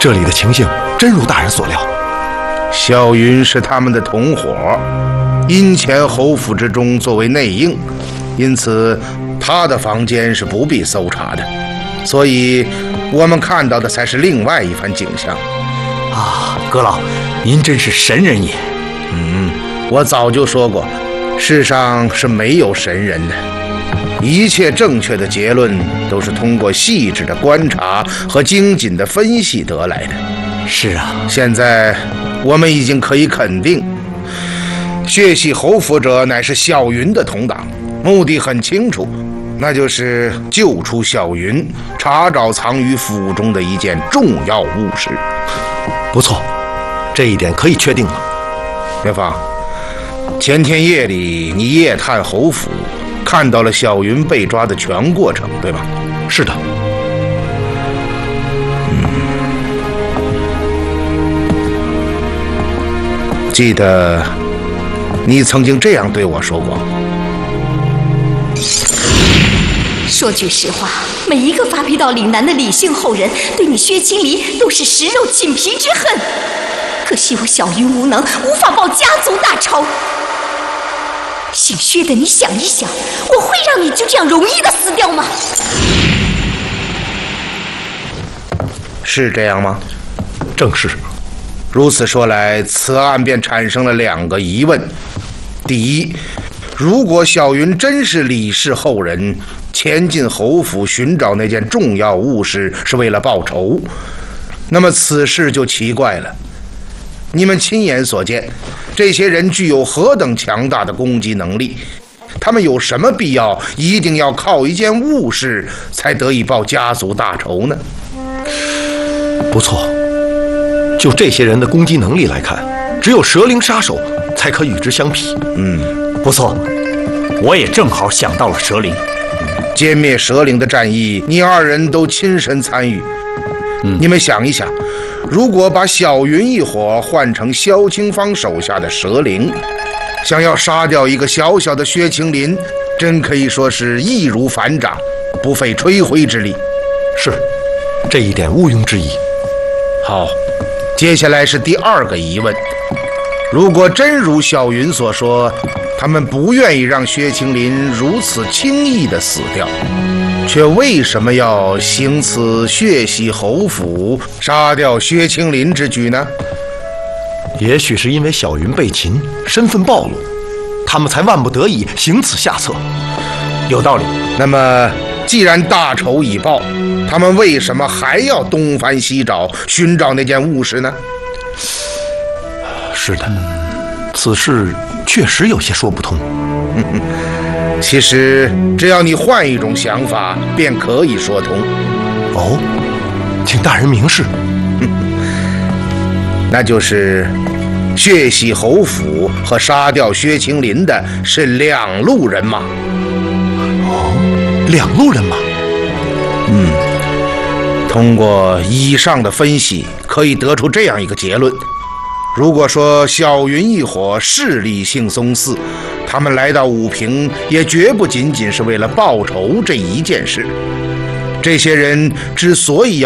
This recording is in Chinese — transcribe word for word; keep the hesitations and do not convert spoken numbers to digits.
这里的情形真如大人所料。 小云是他们的同伙，因前侯府之中作为内应，因此他的房间是不必搜查的，所以我们看到的才是另外一番景象。 啊，阁老，您真是神人也。 嗯，我早就说过，世上是没有神人的，一切正确的结论都是通过细致的观察和精谨的分析得来的。 是啊， 现在我们已经可以肯定，血洗侯府者乃是小云的同党，目的很清楚，那就是救出小云，查找藏于府中的一件重要物事。 不错，这一点可以确定了。 元芳，前天夜里你夜探侯府，看到了小云被抓的全过程，对吧？ 是的。 嗯，记得你曾经这样对我说过。 说句实话，每一个发配到岭南的李姓后人，对你薛青离都是食肉寝皮之恨。可惜我小云无能，无法报家族大仇。姓薛的，你想一想，我会让你就这样容易的死掉吗？ 是这样吗？ 正是。 如此说来，此案便产生了两个疑问：第一，如果小云真是李氏后人，前进侯府寻找那件重要物事是为了报仇，那么此事就奇怪了。你们亲眼所见，这些人具有何等强大的攻击能力，他们有什么必要一定要靠一件物事才得以报家族大仇呢？ 不错，就这些人的攻击能力来看，只有蛇灵杀手才可与之相媲。 嗯，不错，我也正好想到了蛇灵。 歼灭蛇灵的战役，你二人都亲身参与。嗯，你们想一想，如果把小云一伙换成萧清芳手下的蛇灵，想要杀掉一个小小的薛青林，真可以说是易如反掌，不费吹灰之力。 是，这一点毋庸置疑。 好，接下来是第二个疑问：如果真如小云所说，他们不愿意让薛青林如此轻易地死掉，却为什么要行此血洗侯府、杀掉薛青林之举呢？ 也许是因为小云被擒，身份暴露，他们才万不得已行此下策。 有道理。 那么，既然大仇已报，他们为什么还要东翻西找，寻找那件物事呢？ 是的，此事确实有些说不通。 其实只要你换一种想法，便可以说通。 哦，请大人明示。 那就是血洗侯府和杀掉薛青林的是两路人马。 哦，两路人马。 嗯，通过以上的分析，可以得出这样一个结论：如果说小云一伙势力性松懈，他们来到武平也绝不仅仅是为了报仇这一件事。这些人之所以要